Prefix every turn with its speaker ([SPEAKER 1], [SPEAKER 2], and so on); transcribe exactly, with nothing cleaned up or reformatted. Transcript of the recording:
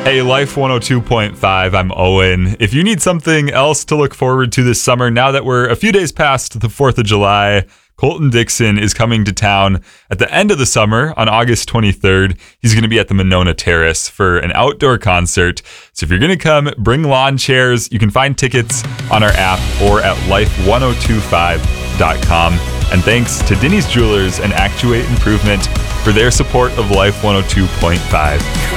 [SPEAKER 1] Hey, Life one oh two point five, I'm Owen. If you need something else to look forward to this summer, now that we're a few days past the fourth of July, Colton Dixon is coming to town at the end of the summer on August twenty-third. He's going to be at the Monona Terrace for an outdoor concert. So if you're going to come, bring lawn chairs. You can find tickets on our app or at life one oh two five dot com. And thanks to Denny's Jewelers and Actuate Improvement for their support of Life one oh two point five.